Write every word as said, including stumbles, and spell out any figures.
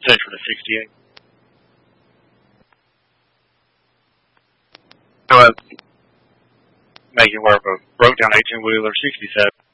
Search for the sixty-eight. So, uh, make you aware of a broke down eighteen wheeler, sixty-seven.